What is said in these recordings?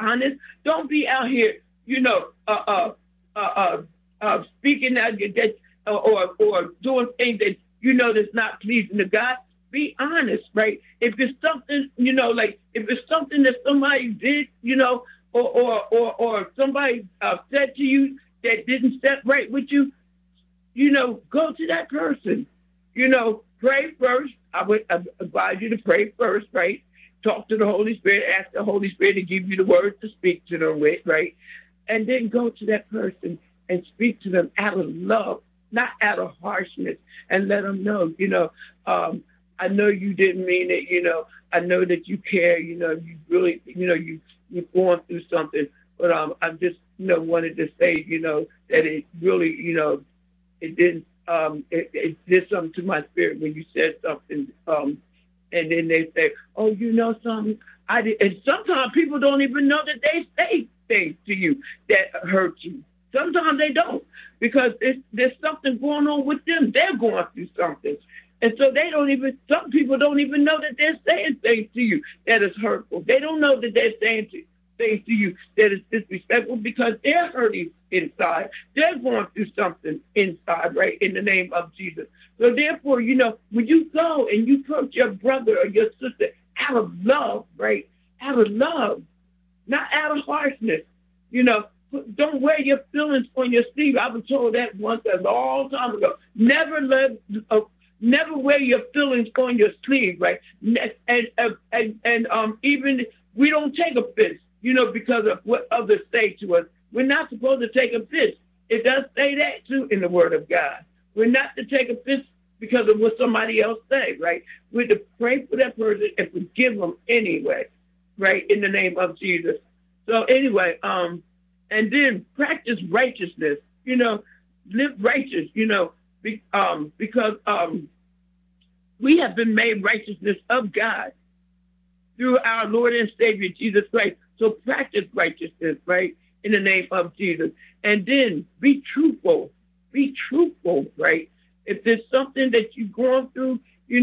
honest. Don't be out here, speaking out that or doing things that that's not pleasing to God. Be honest, right? If it's something, like if it's something that somebody did, or somebody said to you that didn't set right with you, go to that person. Pray first. I would advise you to pray first, right? Talk to the Holy Spirit, ask the Holy Spirit to give you the words to speak to them with, right? And then go to that person and speak to them out of love, not out of harshness, and let them know, I know you didn't mean it, I know that you care, you really, you've gone through something, but I just, wanted to say, that it really, it didn't, it did something to my spirit when you said something, and then they say, oh, something, I did. And sometimes people don't even know that they say things to you that hurt you. Sometimes they don't, because there's something going on with them. They're going through something. And so some people don't even know that they're saying things to you that is hurtful. They don't know that they're saying things to you that is disrespectful because they're hurting inside. They're going through something inside, right, in the name of Jesus. So therefore, when you go and you approach your brother or your sister out of love, right, out of love, not out of harshness, don't wear your feelings on your sleeve. I was told that once a long time ago. Never wear your feelings on your sleeve, right? And even we don't take offense, because of what others say to us. We're not supposed to take offense. It does say that too in the Word of God. We're not to take offense because of what somebody else say, right? We're to pray for that person and forgive them anyway, right? In the name of Jesus. So anyway, and then practice righteousness, live righteous, because we have been made righteousness of God through our Lord and Savior, Jesus Christ. So practice righteousness, right, in the name of Jesus. And then be truthful. Be truthful, right? If there's something that you're going through,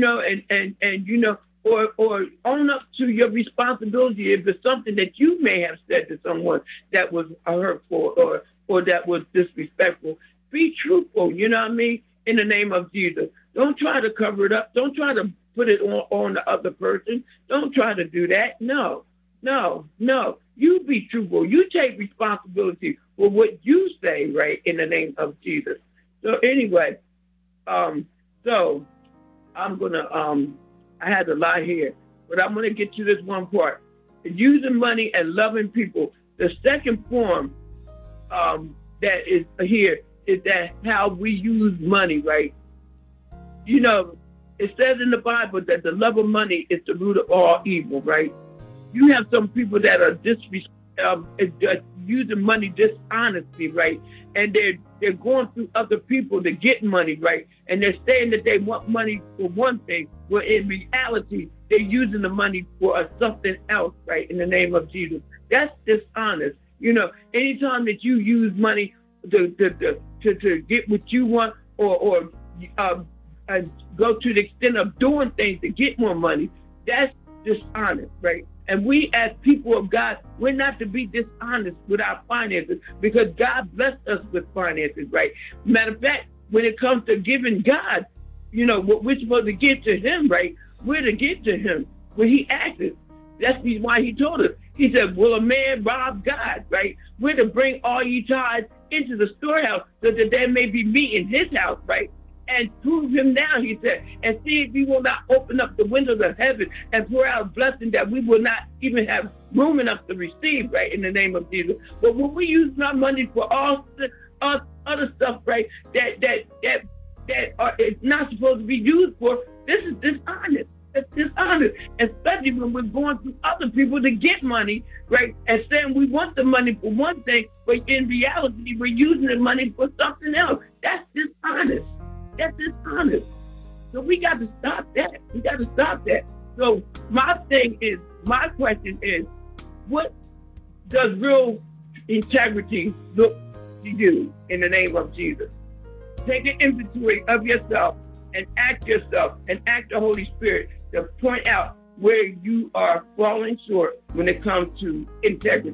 or own up to your responsibility if it's something that you may have said to someone that was hurtful or that was disrespectful. Be truthful, in the name of Jesus. Don't try to cover it up. Don't try to put it on the other person. Don't try to do that. No. You be truthful. You take responsibility for what you say, right, in the name of Jesus. So anyway, so I'm going to, I had a lot here, but I'm going to get to this one part. Using money and loving people. The second form that is here is that how we use money, right? It says in the Bible that the love of money is the root of all evil, right? You have some people that are using money dishonestly, right? And they're going through other people to get money, right? And they're saying that they want money for one thing, well, in reality, they're using the money for something else, right? In the name of Jesus. That's dishonest. Anytime that you use money to get what you want or go to the extent of doing things to get more money, that's dishonest, right? And we as people of God, we're not to be dishonest with our finances because God blessed us with finances, right? Matter of fact, when it comes to giving God, what we're supposed to give to him, right? We're to give to him when he asks us. That's why he told us. He said, will a man rob God, right? We're to bring all ye tithes into the storehouse so that there may be meat in his house, right? And prove him now, he said, and see if he will not open up the windows of heaven and pour out a blessing that we will not even have room enough to receive, right, in the name of Jesus. But when we use our money for all other stuff, right, that it's not supposed to be used for, this is dishonest. It's dishonest, especially when we're going through other people to get money, right, and saying we want the money for one thing, but in reality, we're using the money for something else. That's dishonest. That's dishonest. So we got to stop that. We got to stop that. So my question is, what does real integrity look to you in the name of Jesus? Take an inventory of yourself and ask the Holy Spirit to point out where you are falling short when it comes to integrity.